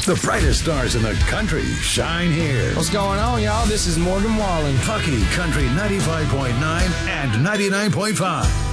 The brightest stars in the country shine here. What's going on, y'all? This is Morgan Wallen. Pucky Country 95.9 and 99.5.